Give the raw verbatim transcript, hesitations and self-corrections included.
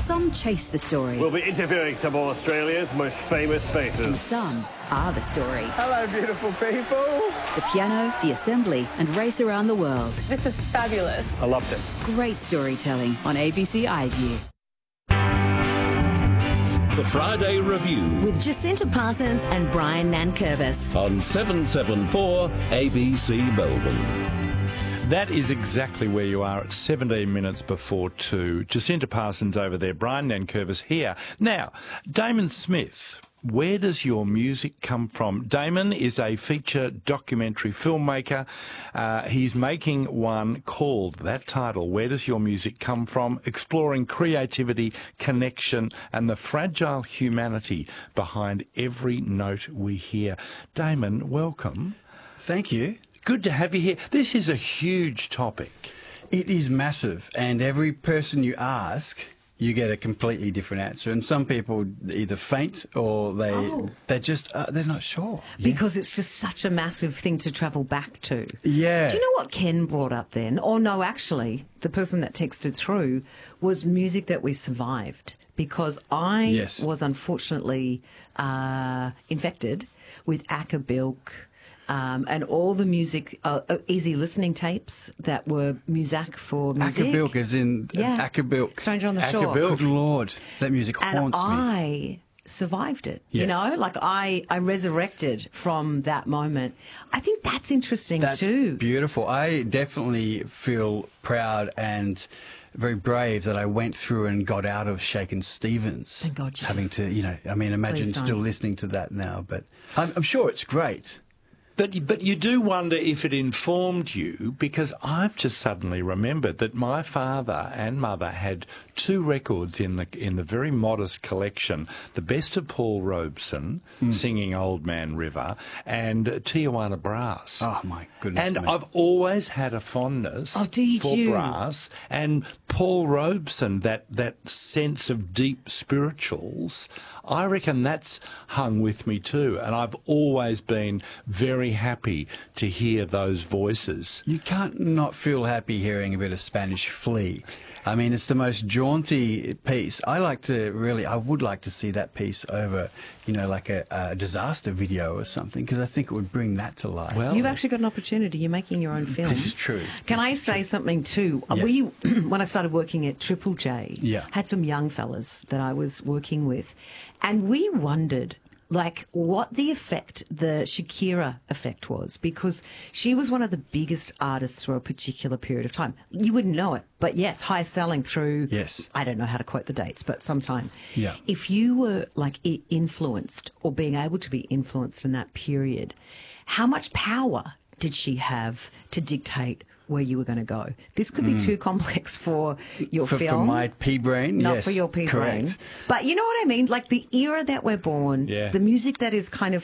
Some chase the story. We'll be interviewing some of Australia's most famous And faces. some are the story. Hello, beautiful people. The piano, the assembly, and race around the world. This is fabulous. I loved it. Great storytelling on A B C iView. The Friday Review With Jacinta Parsons and Brian Nankervis. on seven seven four A B C Melbourne. That is exactly where you are at seventeen minutes before two. Jacinta Parsons over there, Brian Nankervis here. Now, Damon Smith, where does your music come from? Damon is a feature documentary filmmaker. Uh, he's making one called, that title, Where Does Your Music Come From? Exploring creativity, connection, and the fragile humanity behind every note we hear. Damon, welcome. Thank you. Good to have you here. This is a huge topic. It is massive, and every person you ask, you get a completely different answer. And some people either faint or they Oh. they just uh, they're not sure. Because it's just such a massive thing to travel back to. Yeah. Do you know what Ken brought up then? Or no, actually, the person that texted through was music that we survived. Because I Yes. was unfortunately uh, infected with Acapulco. Um, and all the music, uh, uh, easy listening tapes that were Muzak for music. Acapulco is in Yeah. Acapulco. Stranger on the Shore. Acapulco. Good Lord, that music And haunts me. I survived it. You Yes. know, like I, I resurrected from that moment. I think that's interesting That's too. beautiful. I definitely feel proud and very brave that I went through and got out of Shakin' Stevens. Thank God you Having to, you know, I mean, imagine Please don't. still listening to that now, but I'm, I'm sure it's great. But but you do wonder if it informed you, because I've just suddenly remembered that my father and mother had two records in the in the very modest collection: the best of Paul Robeson singing "Old Man River" and Tijuana Brass. Oh, my goodness And me. I've always had a fondness Oh, do you for too? brass and Paul Robeson. That that sense of deep spirituals, I reckon that's hung with me too, and I've always been very happy to hear those voices. You can't not feel happy hearing a bit of Spanish Flea. I mean, it's the most jaunty piece. I like to really, I would like to see that piece over, you know, like a, a disaster video or something, because I think it would bring that to life. Well, You've actually got an opportunity. You're making your own film. This is true. Can This I is say true. something too? Yes. We, when I started working at Triple J, Yeah. had some young fellas that I was working with, and we wondered, like, what the effect, the Shakira effect was, because she was one of the biggest artists through a particular period of time. You wouldn't know it, but yes, high selling through, Yes. I don't know how to quote the dates, but sometime. Yeah. If you were, like, i- influenced or being able to be influenced in that period, how much power did she have to dictate where you were going to go? This could be too complex for your Mm. for, film. for my pea brain, Not yes, for your pea brain. correct. But you know what I mean? Like the era that we're born, Yeah. the music that is kind of